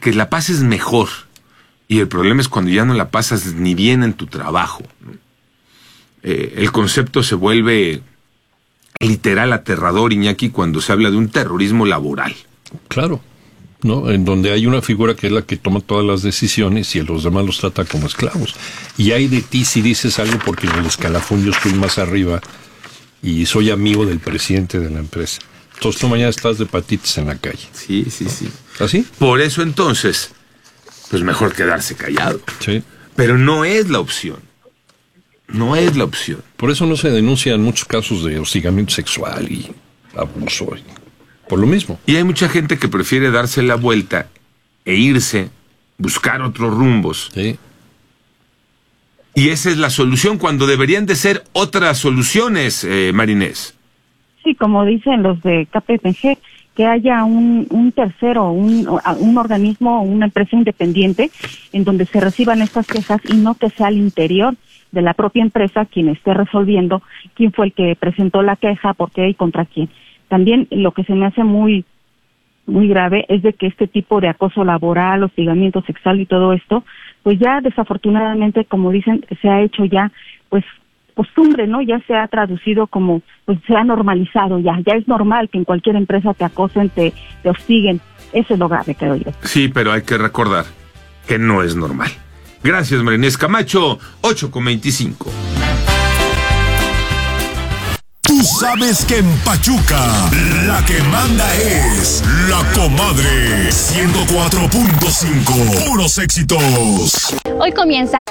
que la pases mejor. Y el problema es cuando ya no la pasas ni bien en tu trabajo, ¿no? El concepto se vuelve literal aterrador, Iñaki, cuando se habla de un terrorismo laboral. Claro, ¿no? En donde hay una figura que es la que toma todas las decisiones y a los demás los trata como esclavos. Y hay de ti si dices algo porque en el escalafón yo estoy más arriba y soy amigo del presidente de la empresa. Entonces tú mañana estás de patitas en la calle. Sí. ¿Así? Por eso entonces, pues mejor quedarse callado. Sí. Pero no es la opción. No es la opción. Por eso no se denuncian muchos casos de hostigamiento sexual y abuso. Por lo mismo. Y hay mucha gente que prefiere darse la vuelta e irse, buscar otros rumbos. Sí. Y esa es la solución, cuando deberían de ser otras soluciones, Marinés. Sí, como dicen los de KPMG, que haya un tercero, un organismo, una empresa independiente en donde se reciban estas quejas y no que sea al interior de la propia empresa quien esté resolviendo quién fue el que presentó la queja, por qué y contra quién. También lo que se me hace muy grave es de que este tipo de acoso laboral, hostigamiento sexual y todo esto, pues ya desafortunadamente, como dicen, se ha hecho ya, pues, costumbre, ¿no? Ya se ha traducido como, pues se ha normalizado ya es normal que en cualquier empresa te acosen, te hostiguen. Eso es lo grave, creo yo. Sí, pero hay que recordar que no es normal. Gracias, Marinés Camacho, 8:25. Tú sabes que en Pachuca la que manda es La Comadre 104.5. Puros éxitos. Hoy comienza